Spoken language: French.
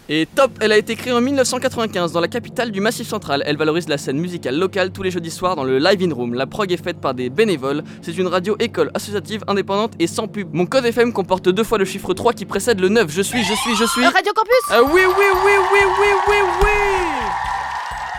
Et top, elle a été créée en 1995 dans la capitale du Massif Central. Elle valorise la scène musicale locale tous les jeudis soirs dans le Live In Room. La prog est faite par des bénévoles. C'est une radio école associative, indépendante et sans pub. Mon code FM comporte 2 fois le chiffre 3 qui précède le 9. Je suis. Radio Campus. Oui.